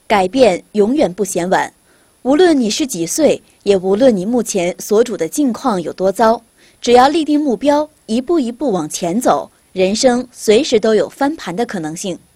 改变永远不嫌晚，无论你是几岁，也无论你目前所处的境况有多糟，只要立定目标，一步一步往前走，人生随时都有翻盘的可能性。